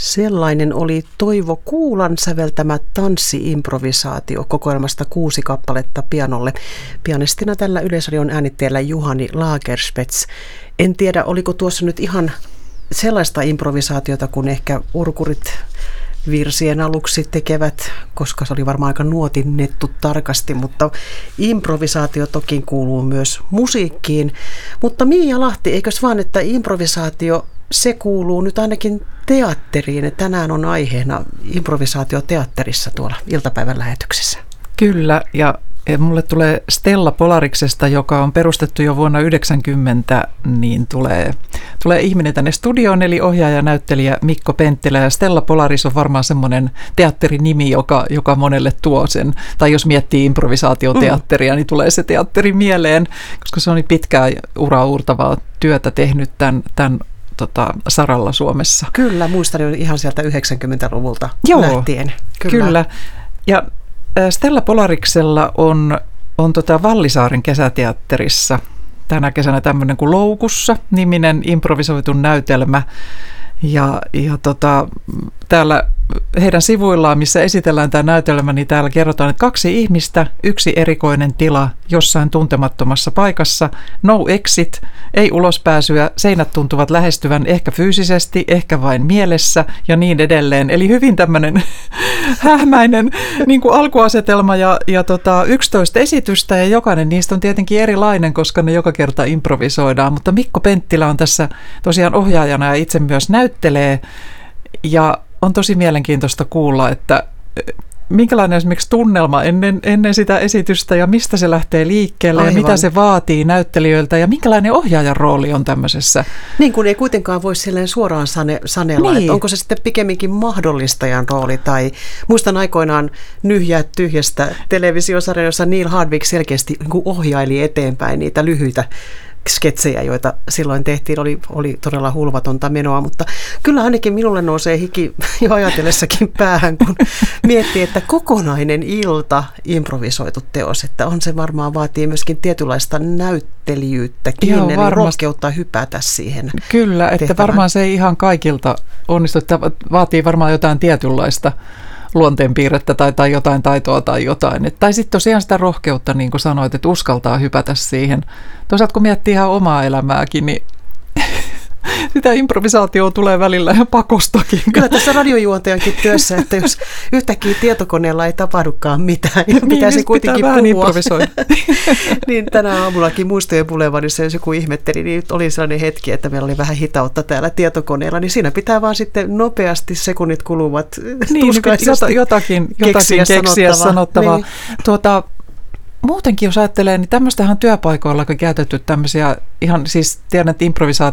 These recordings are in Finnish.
Sellainen oli Toivo Kuulan säveltämä tanssi-improvisaatio kokoelmasta 6 kappaletta pianolle. Pianistina tällä Yleisradion äänitteellä Juhani Lagerspets. En tiedä, oliko tuossa nyt ihan sellaista improvisaatiota, kun ehkä urkurit virsien aluksi tekevät, koska se oli varmaan aika nuotinnettu tarkasti, mutta improvisaatio toki kuuluu myös musiikkiin. Mutta Miia Lahti, eikös vaan, että improvisaatio, se kuuluu nyt ainakin teatteriin. Tänään on aiheena improvisaatio teatterissa tuolla iltapäivän lähetyksessä. Kyllä, ja mulle tulee Stella Polariksesta, joka on perustettu jo vuonna 1990, niin tulee ihminen tänne studioon, eli ohjaaja ja näyttelijä Mikko Penttilä. Ja Stella Polaris on varmaan semmoinen teatterinimi, joka monelle tuo sen, tai jos miettii improvisaatioteatteria, niin tulee se teatteri mieleen, koska se on pitkää uurtavaa työtä tehnyt tämän saralla Suomessa. Kyllä, muistan jo ihan sieltä 90-luvulta lähtien. Kyllä. Ja Stella Polariksella on Vallisaaren kesäteatterissa tänä kesänä tämmöinen kuin Loukussa-niminen improvisoitu näytelmä. Ja täällä heidän sivuillaan, missä esitellään tämä näytelmä, niin täällä kerrotaan, että 2 ihmistä, 1 erikoinen tila jossain tuntemattomassa paikassa, no exit, ei ulospääsyä, seinät tuntuvat lähestyvän ehkä fyysisesti, ehkä vain mielessä ja niin edelleen. Eli hyvin tämmöinen hähmäinen niin kuin alkuasetelma ja 11 esitystä ja jokainen niistä on tietenkin erilainen, koska ne joka kerta improvisoidaan. Mutta Mikko Penttilä on tässä tosiaan ohjaajana ja itse myös näyttelee ja on tosi mielenkiintoista kuulla, että minkälainen esimerkiksi tunnelma ennen sitä esitystä ja mistä se lähtee liikkeelle. Aivan. Ja mitä se vaatii näyttelijöiltä ja minkälainen ohjaajan rooli on tämmöisessä. Niin kuin ei kuitenkaan voi silleen suoraan sanella, niin. Että onko se sitten pikemminkin mahdollistajan rooli tai muistan aikoinaan Nyhjää tyhjästä televisiosarja, jossa Neil Hardwick selkeästi ohjaili eteenpäin niitä lyhyitä sketsejä, joita silloin tehtiin, oli todella hulvatonta menoa, mutta kyllä ainakin minulle nousee hiki jo ajatellessakin päähän, kun miettii, että kokonainen ilta improvisoitu teos, että on se varmaan vaatii myöskin tietynlaista näyttelijyyttäkin, eli rohkeutta hypätä siihen. Kyllä, että tehtävään. Varmaan se ei ihan kaikilta onnistu, että vaatii varmaan jotain tietynlaista luonteenpiirrettä tai jotain taitoa tai jotain. Tai sitten tosiaan sitä rohkeutta, niin kuin sanoit, että uskaltaa hypätä siihen. Toisaalta kun miettii ihan omaa elämääkin, niin sitä improvisaatioa tulee välillä ihan pakostakin. Kyllä tässä radiojuontajankin työssä, että jos yhtäkkiä tietokoneella ei tapahdukaan mitään, niin pitäisi kuitenkin puhua. Improvisoida. Niin tänä aamullakin Muistojen Boulevardissa, jos joku ihmetteli, niin oli sellainen hetki, että meillä oli vähän hitautta täällä tietokoneella, niin siinä pitää vaan sitten nopeasti sekunnit kuluvat tuskaisesti jotakin keksiä sanottavaa. Niin. Muutenkin jos ajattelee, niin tämmöistähän työpaikoilla on käytetty tämmöisiä, ihan siis tiedän, että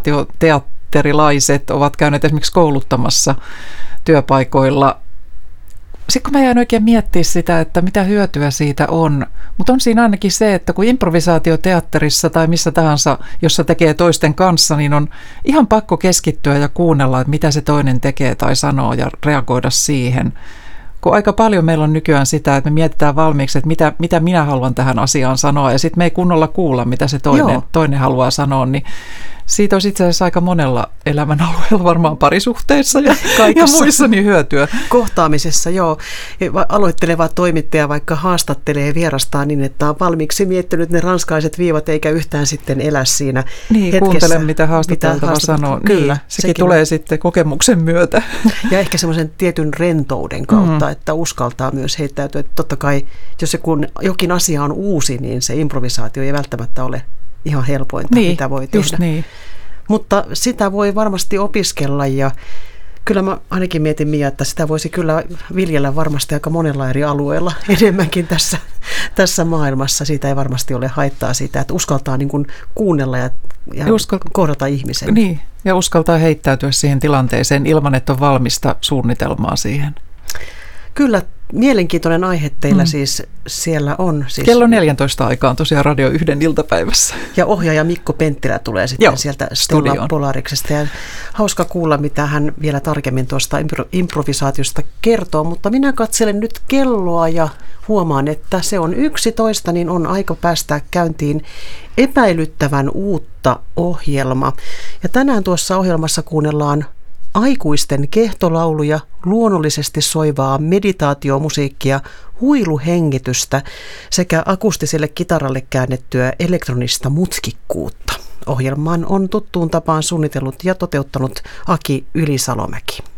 improvisaatioteatterilaiset ovat käyneet esimerkiksi kouluttamassa työpaikoilla. Sitten kun mä jään oikein miettimään sitä, että mitä hyötyä siitä on, mutta on siinä ainakin se, että kun improvisaatioteatterissa tai missä tahansa, jossa tekee toisten kanssa, niin on ihan pakko keskittyä ja kuunnella, että mitä se toinen tekee tai sanoo ja reagoida siihen. Kun aika paljon meillä on nykyään sitä, että me mietitään valmiiksi, että mitä minä haluan tähän asiaan sanoa, ja sitten me ei kunnolla kuulla, mitä se toinen haluaa sanoa, niin siitä on itse asiassa aika monella elämän alueella, varmaan parisuhteissa ja muissa niin hyötyä. Kohtaamisessa, joo. Aloitteleva toimittaja vaikka haastattelee vierastaan niin, että on valmiiksi miettinyt ne ranskaiset viivat, eikä yhtään sitten elä siinä hetkessä. Kuuntele, mitä haastateltava sanoo. Kyllä, niin, sekin tulee sitten kokemuksen myötä. Ja ehkä semmoisen tietyn rentouden kautta, että uskaltaa myös heittäytyä. Että totta kai, jos jokin asia on uusi, niin se improvisaatio ei välttämättä ole ihan helpointa, mitä voi tehdä. Niin. Mutta sitä voi varmasti opiskella ja kyllä mä ainakin mietin, Mia, että sitä voisi kyllä viljellä varmasti aika monella eri alueella enemmänkin tässä maailmassa. Siitä ei varmasti ole haittaa siitä, että uskaltaa niin kuin kuunnella ja kohdata ihmisen. Niin, ja uskaltaa heittäytyä siihen tilanteeseen ilman, että on valmista suunnitelmaa siihen. Kyllä, mielenkiintoinen aihe teillä siis siellä on. Siis kello 14 aikaan tosiaan Radio 1 iltapäivässä. Ja ohjaaja Mikko Penttilä tulee sitten sieltä Stella Polariksesta. Ja hauska kuulla, mitä hän vielä tarkemmin tuosta improvisaatiosta kertoo. Mutta minä katselen nyt kelloa ja huomaan, että se on 11, niin on aika päästä käyntiin epäilyttävän uutta ohjelma. Ja tänään tuossa ohjelmassa kuunnellaan aikuisten kehtolauluja, luonnollisesti soivaa meditaatiomusiikkia, huiluhengitystä sekä akustiselle kitaralle käännettyä elektronista mutkikkuutta. Ohjelman on tuttuun tapaan suunnitellut ja toteuttanut Aki Ylisalomäki.